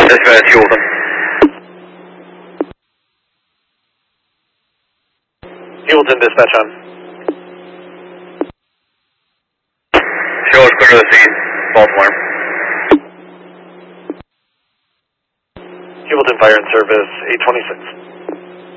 Dispatch, Hewlton. Hewlton, dispatch on. Show us clear to the scene, Baltimore. Hewlton, fire in service, 826.